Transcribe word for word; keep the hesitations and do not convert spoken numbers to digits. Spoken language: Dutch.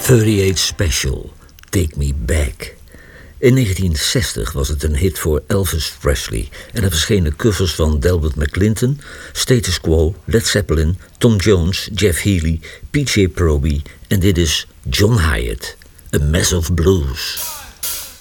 achtenzestig Special, Take Me Back. In negentien zestig was het een hit voor Elvis Presley en er verschenen covers van Delbert McClinton, Status Quo, Led Zeppelin, Tom Jones, Jeff Healey, P J Proby en dit is John Hyatt, A Mess of Blues.